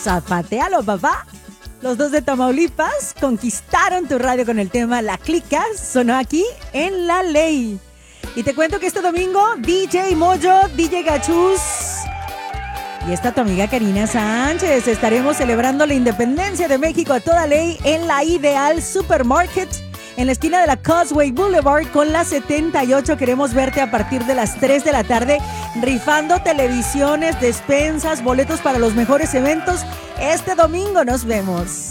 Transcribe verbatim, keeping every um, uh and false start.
Zapatealo, papá. Los dos de Tamaulipas conquistaron tu radio con el tema La Clica. Sonó aquí en La Ley. Y te cuento que este domingo D J Mojo, D J Gachús y esta tu amiga Karina Sánchez estaremos celebrando la independencia de México a toda ley en la Ideal Supermarket en la esquina de la Causeway Boulevard con la setenta y ocho. Queremos verte a partir de las tres de la tarde rifando televisiones, despensas, boletos para los mejores eventos. Este domingo nos vemos.